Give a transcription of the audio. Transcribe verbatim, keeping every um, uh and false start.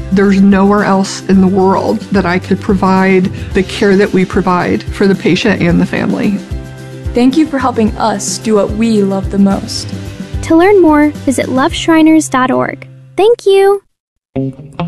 There's nowhere else in the world that I could provide the care that we provide for the patient and the family. Thank you for helping us do what we love the most. To learn more, visit love shriners dot org. Thank you.